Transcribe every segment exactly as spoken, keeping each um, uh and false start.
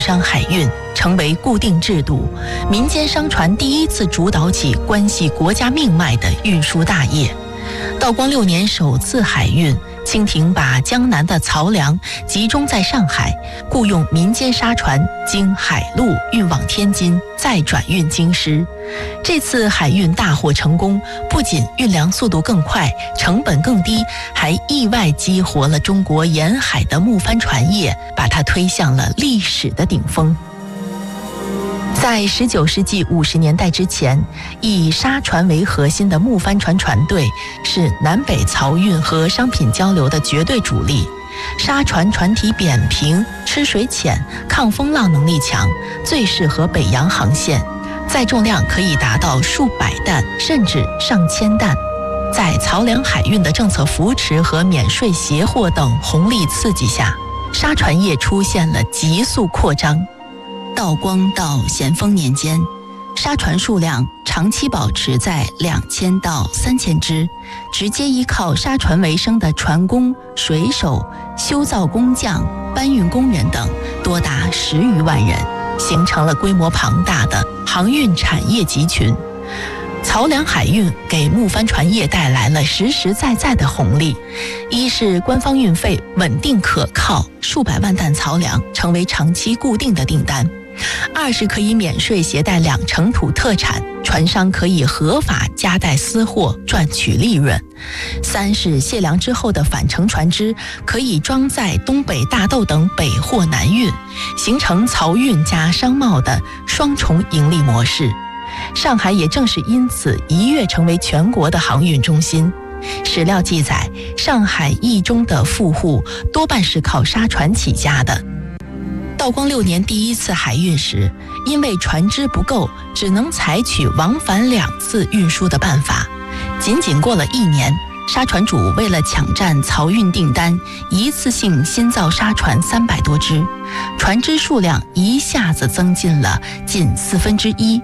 商海运成为固定制度，民间商船第一次主导起关系国家命脉的运输大业。道光六年首次海运，清廷把江南的漕粮集中在上海，雇用民间沙船经海路运往天津，再转运京师。这次海运大获成功，不仅运粮速度更快，成本更低，还意外激活了中国沿海的木帆船业，把它推向了历史的顶峰。在十九世纪五十年代之前，以沙船为核心的木帆船船队是南北漕运和商品交流的绝对主力。沙船船体扁平，吃水浅，抗风浪能力强，最适合北洋航线，载重量可以达到数百担甚至上千担。在漕粮海运的政策扶持和免税协货等红利刺激下，沙船业出现了急速扩张。道光到咸丰年间，沙船数量长期保持在两千到三千只，直接依靠沙船为生的船工、水手、修造工匠、搬运工人等多达十余万人，形成了规模庞大的航运产业集群。漕粮海运给木帆船业带来了实实在在的红利，一是官方运费稳定可靠，数百万担漕粮成为长期固定的订单；二是可以免税携带两成土特产，船商可以合法夹带私货赚取利润；三是卸粮之后的返程船只可以装载东北大豆等北货南运，形成漕运加商贸的双重盈利模式。上海也正是因此一跃成为全国的航运中心。史料记载，上海驿中的富户多半是靠沙船起家的。道光六年第一次海运时，因为船只不够，只能采取往返两次运输的办法。仅仅过了一年，沙船主为了抢占漕运订单，一次性新造沙船三百多只，船只数量一下子增进了近四分之一。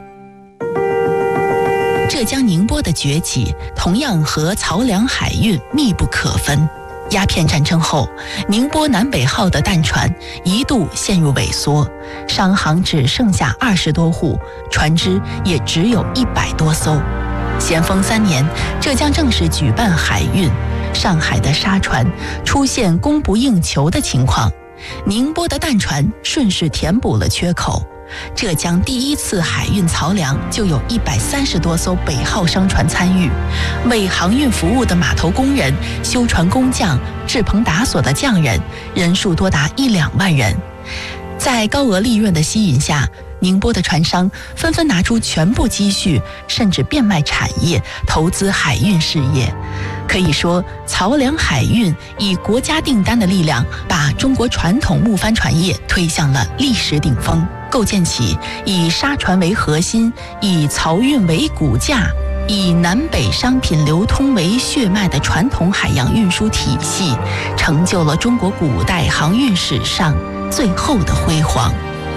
浙江宁波的崛起同样和漕粮海运密不可分。鸦片战争后，宁波南北号的淡船一度陷入萎缩，商行只剩下二十多户，船只也只有一百多艘。咸丰三年，浙江正式举办海运，上海的沙船出现供不应求的情况，宁波的淡船顺势填补了缺口。浙江第一次海运漕粮就有一百三十多艘北号商船参与，为航运服务的码头工人、修船工匠、制棚打锁的匠人人数多达一两万人。在高额利润的吸引下，宁波的船商纷纷拿出全部积蓄，甚至变卖产业，投资海运事业。可以说，漕粮海运以国家订单的力量，把中国传统木帆船业推向了历史顶峰，构建起以沙船为核心、以漕运为骨架、以南北商品流通为血脉的传统海洋运输体系，成就了中国古代航运史上最后的辉煌。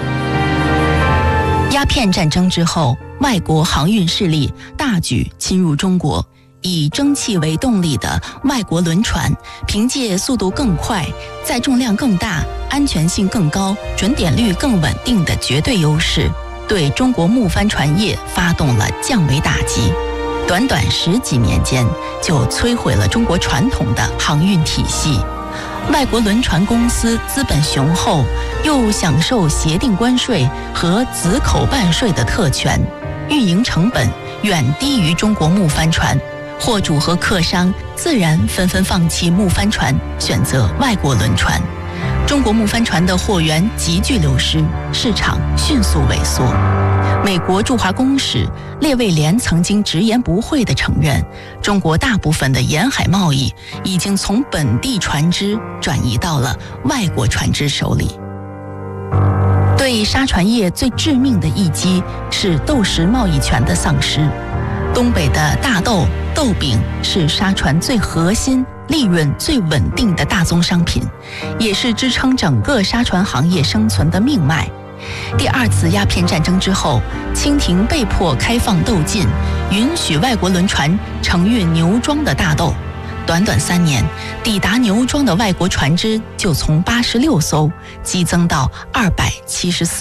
鸦片战争之后，外国航运势力大举侵入中国，以蒸汽为动力的外国轮船，凭借速度更快、载重量更大、安全性更高、准点率更稳定的绝对优势，对中国木帆船业发动了降维打击。短短十几年间，就摧毁了中国传统的航运体系。外国轮船公司资本雄厚，又享受协定关税和子口办税的特权，运营成本远低于中国木帆船，货主和客商自然纷纷放弃木帆船，选择外国轮船。中国木帆船的货源急剧流失，市场迅速萎缩。美国驻华公使列卫廉曾经直言不讳地承认，中国大部分的沿海贸易已经从本地船只转移到了外国船只手里。对沙船业最致命的一击是豆食贸易权的丧失。东北的大豆、豆饼是沙船最核心、利润最稳定的大宗商品，也是支撑整个沙船行业生存的命脉。第二次鸦片战争之后，清廷被迫开放豆禁，允许外国轮船承运牛庄的大豆， 短短三年，抵达牛庄的外国船只就从八十六艘激增到二百七十四